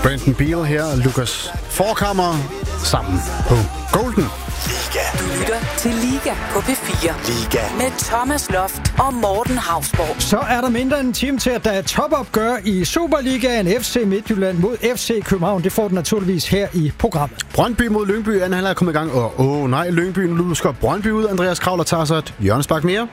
Brandon Beal her og Lukas Forkammer sammen på Golden. Du lytter til Liga på P4. Liga med Thomas Loft og Morten Hausborg. Så er der mindre end en time til, at der er topopgør i Superligaen. FC Midtjylland mod FC København. Det får den naturligvis her i programmet. Brøndby mod Lyngby. Anden halvleg er kommet i gang. Og nej, Lyngby nu lusker Brøndby ud. Andreas Kravler tager sig et hjørnespark mere.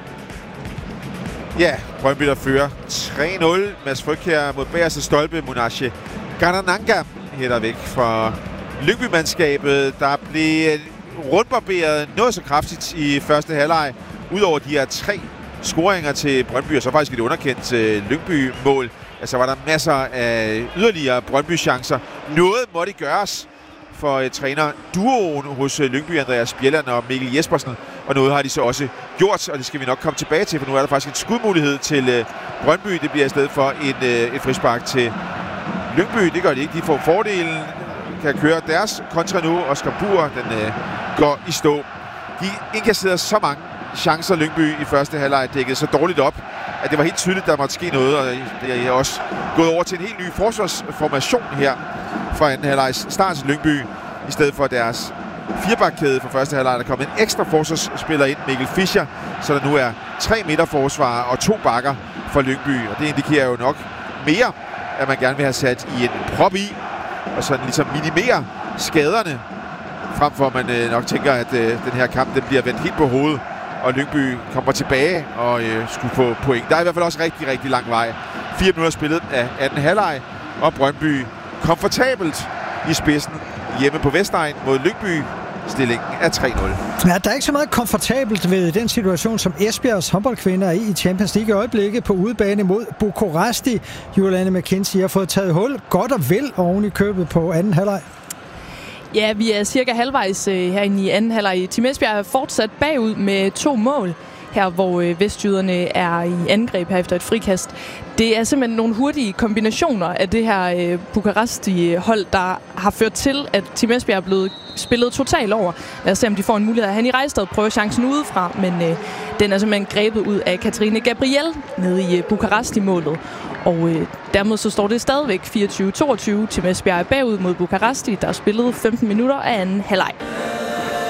Ja, Brøndby der fører 3-0. Mads Frygkjær mod bagerste stolpe. Munache Garananga hætter væk fra Lyngby-mandskabet. Der blev rundbarberet noget så kraftigt i første halvleg. Udover de her 3 scoringer til Brøndby, og så faktisk et underkendt Lyngby-mål. Altså var der masser af yderligere Brøndby-chancer. Noget måtte gøres for træner-duoen hos Lyngby, Andreas Bjelland og Mikkel Jespersen. Og noget har de så også gjort, og det skal vi nok komme tilbage til, for nu er der faktisk en skudmulighed til Brøndby. Det bliver i stedet for et frispark til Lyngby. Det gør de ikke. De får fordelen, kan køre deres kontra nu. Oscar Buhr, den går i stå. De indkasserede så mange chancer, Lyngby i første halvleg, dækket så dårligt op, at det var helt tydeligt, at der måtte ske noget. Og det er også gået over til en helt ny forsvarsformation her fra anden halvlegs start til Lyngby, i stedet for deres firebakkæde fra første halvleg. Der kom en ekstra forsvarsspiller ind, Mikkel Fischer, så der nu er 3 midterforsvarer og 2 bakker for Lyngby. Og det indikerer jo nok mere, at man gerne vil have sat i en prop i, og sådan ligesom minimere skaderne, frem for at man nok tænker, at den her kamp den bliver vendt helt på hovedet, og Lyngby kommer tilbage og skulle få point. Der er i hvert fald også rigtig, rigtig lang vej. 4 minutter spillet af anden halvleg, og Brøndby komfortabelt i spidsen hjemme på Vestegn mod Lyngby. Stillingen er 3-0. Ja, der er ikke så meget komfortabelt ved den situation, som Esbjergs håndboldkvinder er i Champions League i øjeblikket på udebane mod Bukuresti. Juliane McKenzie har fået taget hul godt og vel oven i købet på anden halvleg. Ja, vi er cirka halvvejs herinde i anden halvleg. Team Esbjerg er fortsat bagud med 2 mål her, hvor vestjyderne er i angreb her efter et frikast. Det er simpelthen nogle hurtige kombinationer af det her Bukaresti-hold, der har ført til, at Team Esbjerg er blevet spillet totalt over. Lad os se, om de får en mulighed. Henny Rejstad prøver chancen udefra, men den er simpelthen grebet ud af Katrine Gabriel nede i Bukaresti-målet. Og dermed så står det stadigvæk 24-22. Team Esbjerg er bagud mod Bukaresti, der er spillet 15 minutter af anden halvleg.